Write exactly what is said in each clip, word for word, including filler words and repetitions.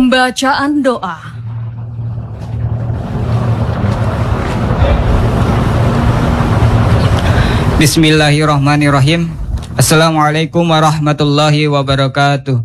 Pembacaan doa. Bismillahirrahmanirrahim. Assalamualaikum warahmatullahi wabarakatuh.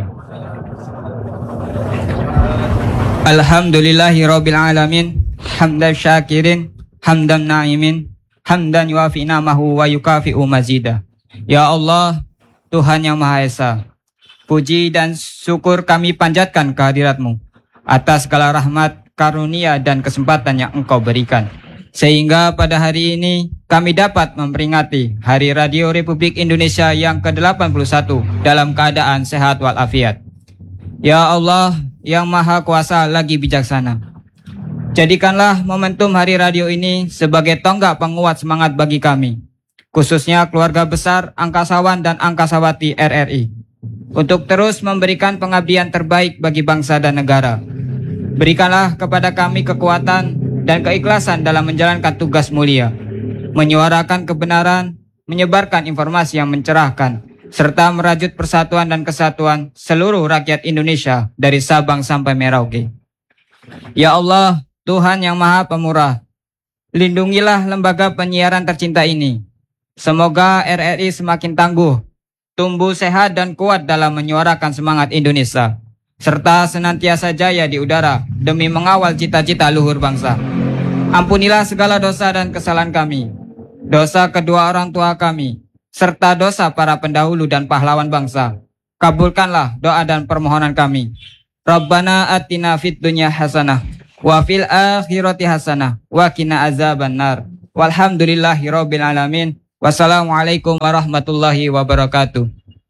Alhamdulillahirabbil alamin. Hamdan syakirin, hamdan na'imin, hamdan yuafi namahu wa yukafi'u mazida. Ya Allah, Tuhan yang Maha Esa, puji dan syukur kami panjatkan kehadirat-Mu atas segala rahmat, karunia dan kesempatan yang Engkau berikan, sehingga pada hari ini kami dapat memperingati Hari Radio Republik Indonesia yang ke delapan puluh satu dalam keadaan sehat walafiat. Ya Allah yang Maha Kuasa lagi bijaksana, jadikanlah momentum Hari Radio ini sebagai tonggak penguat semangat bagi kami, khususnya keluarga besar angkasawan dan angkasawati R R I, untuk terus memberikan pengabdian terbaik bagi bangsa dan negara. Berikanlah kepada kami kekuatan dan keikhlasan dalam menjalankan tugas mulia, menyuarakan kebenaran, menyebarkan informasi yang mencerahkan, serta merajut persatuan dan kesatuan seluruh rakyat Indonesia dari Sabang sampai Merauke. Ya Allah, Tuhan yang Maha Pemurah, lindungilah lembaga penyiaran tercinta ini. Semoga R R I semakin tangguh, tumbuh sehat dan kuat dalam menyuarakan semangat Indonesia, serta senantiasa jaya di udara demi mengawal cita-cita luhur bangsa. Ampunilah segala dosa dan kesalahan kami, dosa kedua orang tua kami, serta dosa para pendahulu dan pahlawan bangsa. Kabulkanlah doa dan permohonan kami. Rabbana atina fid dunya hasanah wa fil akhirati hasanah wa qina azabannar. Walhamdulillahirabbil alamin. Wassalamualaikum warahmatullahi wabarakatuh.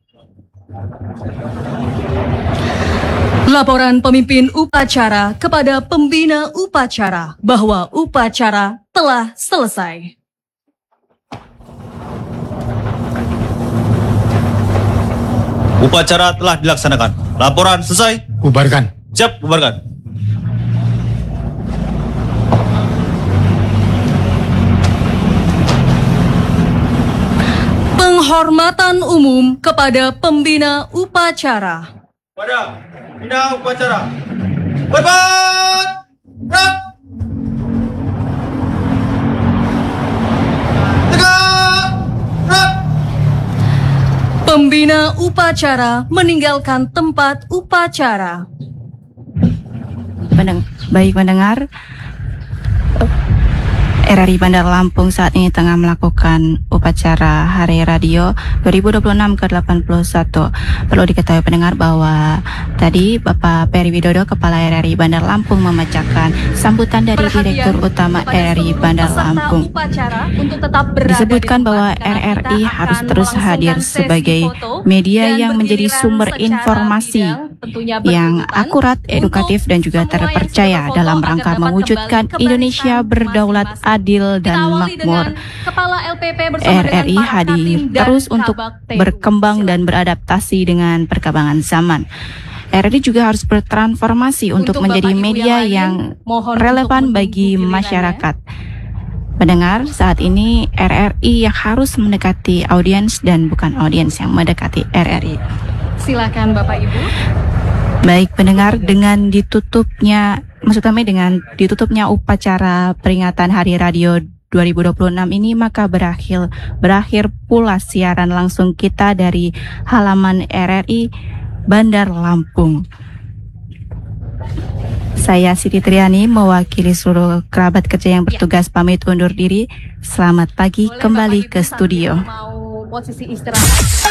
Laporan pemimpin upacara kepada pembina upacara bahwa upacara telah selesai. Upacara telah dilaksanakan. Laporan selesai. Bubarkan. Siap, bubarkan. Penghormatan umum kepada pembina upacara. Pada pembina upacara. Hormat. Gerak. Tegak. Gerak. Pembina upacara meninggalkan tempat upacara. Pendeng baik mendengar, R R I Bandar Lampung saat ini tengah melakukan upacara Hari Radio dua ribu dua puluh enam ke delapan puluh satu. Perlu diketahui pendengar bahwa tadi Bapak Peri Widodo, Kepala R R I Bandar Lampung, membacakan sambutan dari Direktur Utama R R I Bandar Lampung. Disebutkan bahwa R R I harus terus hadir sebagai media yang menjadi sumber informasi yang akurat, edukatif, dan juga terpercaya dalam rangka mewujudkan Indonesia berdaulat, adil, dan makmur. R R I hadir terus untuk berkembang dan beradaptasi dengan perkembangan zaman. R R I juga harus bertransformasi untuk, untuk menjadi media yang relevan bagi masyarakat. Pendengar, saat ini R R I yang harus mendekati audiens dan bukan audiens yang mendekati R R I. Silakan Bapak Ibu. Baik pendengar, dengan ditutupnya, maksud kami dengan ditutupnya upacara peringatan Hari Radio dua ribu dua puluh enam ini, maka berakhir berakhir pula siaran langsung kita dari halaman R R I Bandar Lampung. Saya Siti Triani mewakili seluruh kerabat kerja yang bertugas pamit undur diri. Selamat pagi, kembali ke studio. Mau posisi istirahat.